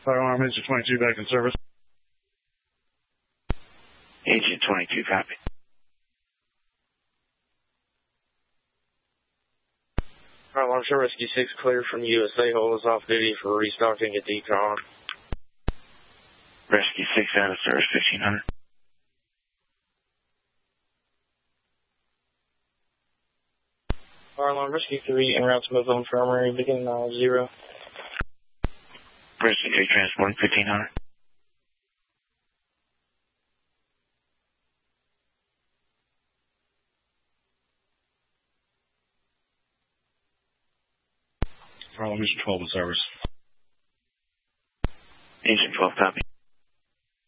Fire alarm, Agent 22 back in service. Agent 22, copy. Fire alarm, show Rescue 6 clear from USA. Hold us off duty for restocking at decon. Rescue 6 out of service, 1500. Fire alarm, Rescue 3 en route to move on infirmary, beginning mile 0. Rescue 3 transporting 1500. Fire alarm, Agent 12 in service. Agent 12, copy.